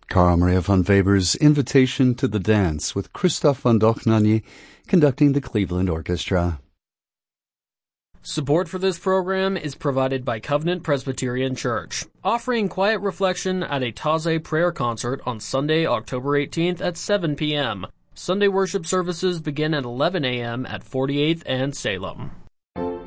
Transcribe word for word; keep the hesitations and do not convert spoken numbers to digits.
Carl Maria von Weber's Invitation to the Dance with Christoph von Dochnany conducting the Cleveland Orchestra. Support for this program is provided by Covenant Presbyterian Church, offering quiet reflection at a Taizé prayer concert on Sunday, October eighteenth at seven p.m. Sunday worship services begin at eleven a.m. at forty-eighth and Salem.